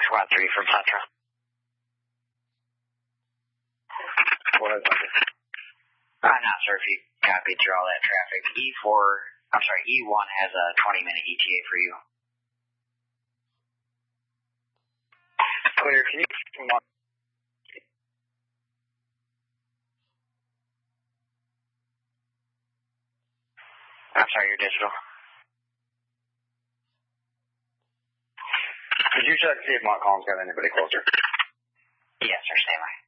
Squad 3 from Central. What is it? I'm not sure if you copied through all that traffic. E1 has a 20-minute ETA for you. Clear, can you... I'm sorry, you're digital. Could you check to see if Montcalm's got anybody closer? Yes, sir, stand by.